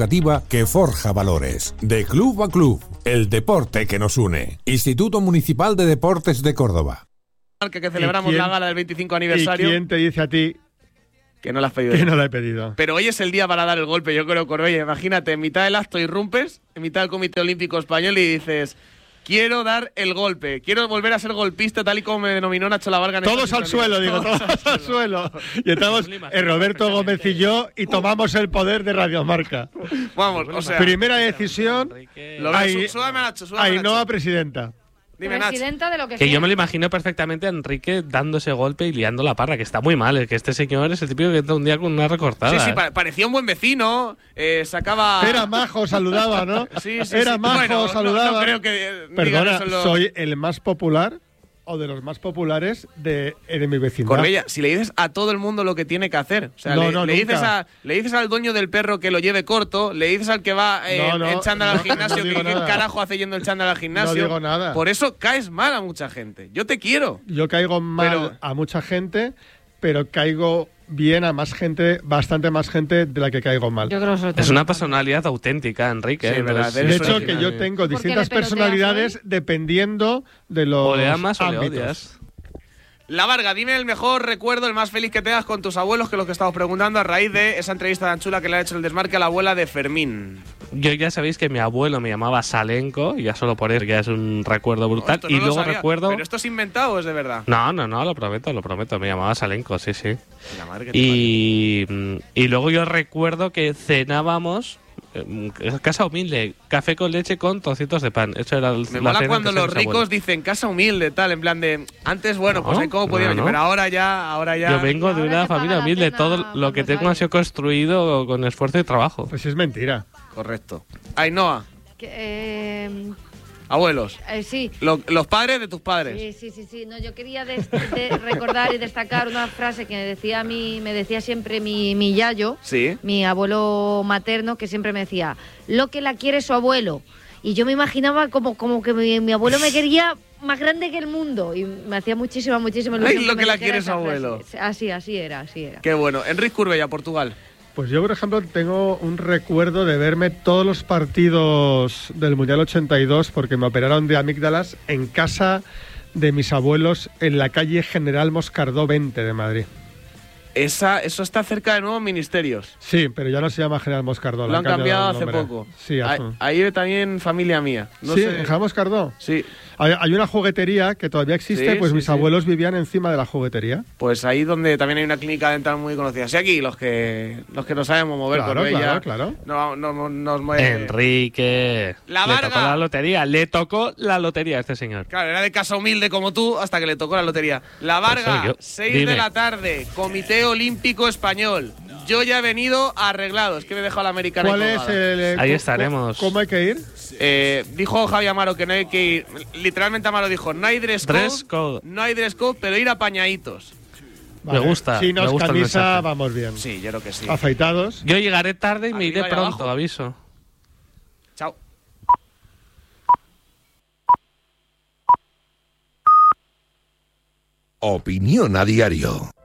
que forja valores. De club a club, el deporte que nos une. Instituto Municipal de Deportes de Córdoba. Que celebramos la gala del 25 aniversario. ¿Y quién te dice a ti que no la has pedido? Que no la he pedido. Pero hoy es el día para dar el golpe, yo creo, Corbella. Imagínate, en mitad del acto irrumpes, en mitad del Comité Olímpico Español y dices: quiero dar el golpe, quiero volver a ser golpista tal y como me denominó Nacho Lavarga. Todos al suelo, todos al suelo. Y estamos Roberto Gómez y yo y tomamos el poder de Radiomarca. Vamos, o sea. Primera decisión, Ainhoa presidenta. Dime, presidenta de lo que yo me lo imagino perfectamente a Enrique dando ese golpe y liando la parra, que está muy mal. Que este señor es el típico que entra un día con una recortada. Sí, parecía un buen vecino. Sacaba. Era majo, saludaba, ¿no? Sí. Era majo, saludaba. No creo que. Perdona, soy el más popular o de los más populares de mi vecindad. Corbella, si le dices a todo el mundo lo que tiene que hacer, o sea, le dices al dueño del perro que lo lleve corto, le dices al que va en chándal al gimnasio, ¿qué carajo hace yendo el chándal al gimnasio? No digo nada. Por eso caes mal a mucha gente. Yo te quiero. Yo caigo mal a mucha gente, pero caigo bien a más gente, bastante más gente de la que caigo mal. Yo creo que es una personalidad auténtica, Enrique. Sí, verdad, de hecho, que yo tengo distintas personalidades dependiendo de los o le amas ámbitos. O le odias. Lavarga, dime el mejor recuerdo, el más feliz que tengas con tus abuelos, que es lo que estamos preguntando a raíz de esa entrevista tan chula que le ha hecho el Desmarque a la abuela de Fermín. Yo ya sabéis que mi abuelo me llamaba Salenko, y ya solo por eso ya es un recuerdo brutal. No, y luego sabía. recuerdo. ¿Pero esto es inventado o es de verdad? No, lo prometo. Me llamaba Salenko, sí. La madre que y luego yo recuerdo que cenábamos. Casa humilde, café con leche con trocitos de pan. Eso era me mola cuando los ricos dicen casa humilde, tal, en plan de antes, bueno, pues ahí cómo podían, pero ahora ya. Yo vengo de una familia humilde, todo lo que tengo ha sido construido con esfuerzo y trabajo. Pues es mentira. Correcto. Ainhoa. Abuelos. Sí. Los padres de tus padres. Sí. No, yo quería recordar y destacar una frase que me decía siempre mi yayo, mi abuelo materno, que siempre me decía: lo que la quiere su abuelo. Y yo me imaginaba como que mi abuelo me quería más grande que el mundo. Y me hacía muchísima ilusión. ¿Es lo que la quiere su abuelo? Así era. Qué bueno. Enrique Curbella, Portugal. Pues yo, por ejemplo, tengo un recuerdo de verme todos los partidos del Mundial 82 porque me operaron de amígdalas en casa de mis abuelos en la calle General Moscardó 20 de Madrid. Eso está cerca de nuevos ministerios. Sí, pero ya no se llama General Moscardó. Lo han cambiado hace poco. Sí, ahí vive también familia mía. No sé. ¿En General Moscardó? Sí. Hay una juguetería que todavía existe, pues mis abuelos vivían encima de la juguetería. Pues ahí donde también hay una clínica dental muy conocida. Sí, aquí los que no sabemos mover claro. No, Enrique. Lavarga. Le tocó la lotería a este señor. Claro, era de casa humilde como tú hasta que le tocó la lotería. Lavarga, 6 de la tarde, Comité Olímpico Español. Yo ya he venido arreglado, es que me he dejado la americana. ¿Cuál es el...? Ahí estaremos. ¿Cómo hay que ir? Dijo Javi Amaro que no hay que ir. Literalmente Amaro dijo: no hay dress code. No hay dress code, pero ir apañaditos. Vale. Me gusta. Si nos gusta camisa, vamos bien. Sí, yo creo que sí. Afeitados. Yo llegaré tarde y me iré pronto, abajo. Aviso. Chao. Opinión a diario.